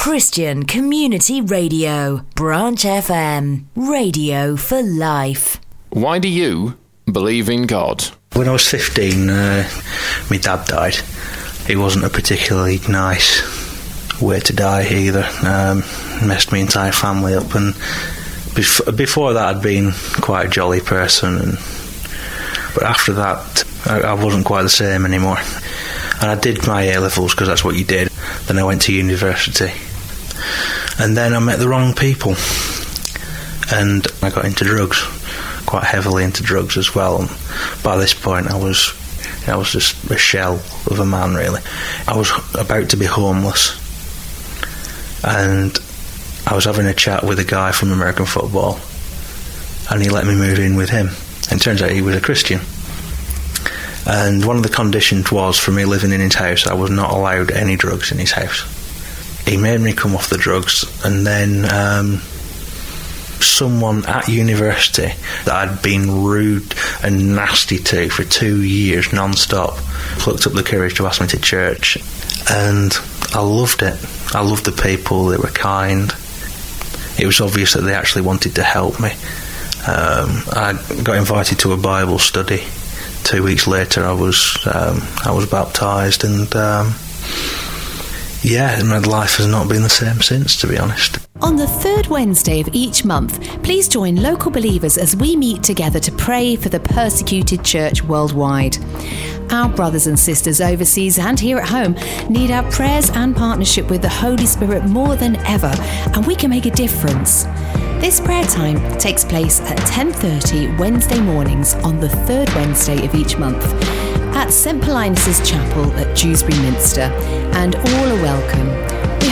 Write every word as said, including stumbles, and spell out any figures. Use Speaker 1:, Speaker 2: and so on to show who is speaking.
Speaker 1: Christian Community Radio, Branch F M, radio for life.
Speaker 2: Why do you believe in God?
Speaker 3: When I was fifteen, uh, my dad died. He wasn't a particularly nice way to die either. Um, messed my entire family up, and bef- before that I'd been quite a jolly person, and but after that I, I wasn't quite the same anymore. And I did my A-levels because that's what you did. Then I went to university, and then I met the wrong people, and I got into drugs, quite heavily into drugs as well. And by this point I was I was just a shell of a man, really. I was about to be homeless, and I was having a chat with a guy from American football, and he let me move in with him. And it turns out he was a Christian. And one of the conditions was, for me living in his house, I was not allowed any drugs in his house. He made me come off the drugs, and then um, someone at university that I'd been rude and nasty to for two years non-stop plucked up the courage to ask me to church, and I loved it. I loved the people, they were kind. It was obvious that they actually wanted to help me. Um, I got invited to a Bible study. Two weeks later, I was um, I was baptised, and um, yeah, my life has not been the same since, to be honest.
Speaker 1: On the third Wednesday of each month, please join local believers as we meet together to pray for the persecuted church worldwide. Our brothers and sisters overseas and here at home need our prayers and partnership with the Holy Spirit more than ever, and we can make a difference. This prayer time takes place at ten thirty Wednesday mornings on the third Wednesday of each month at Saint Paulinus' Chapel at Dewsbury Minster, and all are welcome.